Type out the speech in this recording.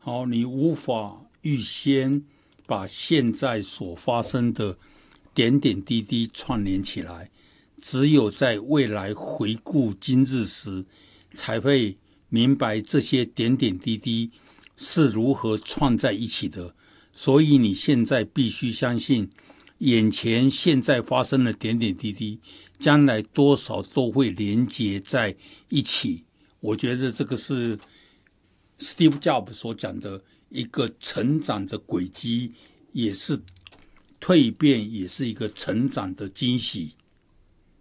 好，你无法预先把现在所发生的点点滴滴串联起来，只有在未来回顾今日时，才会明白这些点点滴滴是如何串在一起的。所以你现在必须相信，眼前现在发生的点点滴滴，将来多少都会连结在一起。我觉得这个是Steve Jobs 所讲的一个成长的轨迹，也是蜕变，也是一个成长的惊喜。